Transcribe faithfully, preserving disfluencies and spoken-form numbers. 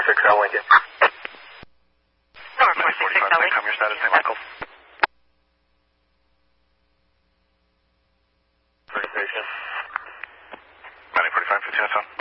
six L Lincoln. Number four six six L Lincoln. Come your status, Saint Michael. Station. nine forty-five, fifteen oh seven.